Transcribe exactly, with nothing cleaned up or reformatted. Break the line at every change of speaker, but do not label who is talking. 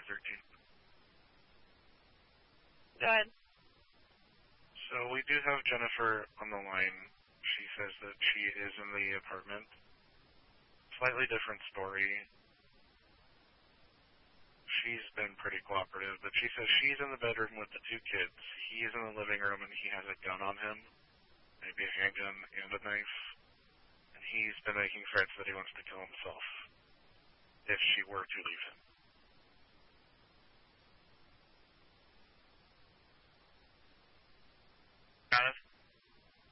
thirteen.
Go ahead.
So we do have Jennifer on the line. She says that she is in the apartment. Slightly different story. She's been pretty cooperative, but she says she's in the bedroom with the two kids. He's in the living room and he has a gun on him, maybe a handgun and a knife. And he's been making threats that he wants to kill himself if she were to leave him.